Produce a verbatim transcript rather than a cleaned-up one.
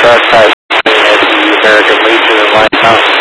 Northside at the American Legion in Lime Mountain.